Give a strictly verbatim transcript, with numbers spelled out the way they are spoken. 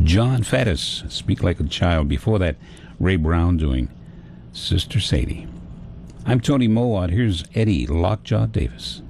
John Faddis, Speak Like a Child. Before that, Ray Brown doing Sister Sadie. I'm Tony Mowat. Here's Eddie Lockjaw Davis.